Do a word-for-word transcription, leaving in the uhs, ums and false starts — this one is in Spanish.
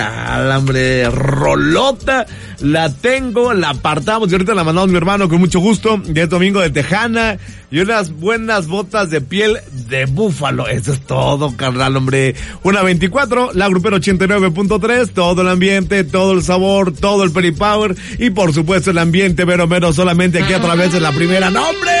Hombre, rolota, la tengo, la apartamos y ahorita la mandamos mi hermano con mucho gusto. Ya es domingo de Tejana y unas buenas botas de piel de búfalo. Eso es todo, carnal, hombre. Una veinticuatro, la Grupera ochenta y nueve punto tres, todo el ambiente, todo el sabor, todo el peripower y por supuesto el ambiente mero mero solamente aquí a través de la primera. ¡No, hombre!